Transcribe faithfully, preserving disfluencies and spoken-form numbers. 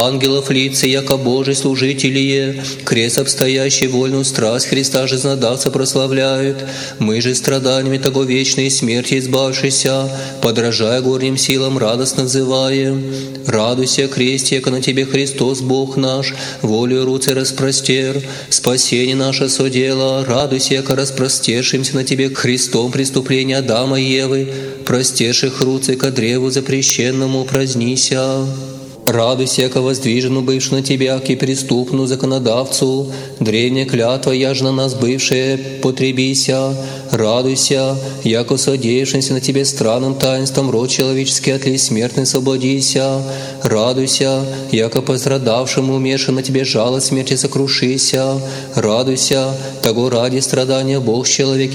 Ангелов лица, яко Божий служителие, крест обстоящий вольную страсть Христа жизнодавца прославляют. Мы же страданиями того вечной смерти избавшися, подражая горним силам, радостно взываем. Радуйся, кресте, яко на тебе Христос Бог наш, волею руцы распростер, спасение наше содело. Радуйся, яко распростершимся на тебе Христом преступление Адама и Евы, простерших руцы ко древу запрещенному празднися. Радуйся, яко воздвижену бывшую на тебя, ки преступну законодавцу, древняя клятва, яж на нас бывшая, потребися. Радуйся, яко содеявшимся на тебе странным таинством род человеческий от лей смертный освободися. Радуйся, яко пострадавшему умершим на тебе жалость смерти сокрушися. Радуйся, того ради страдания Бог человек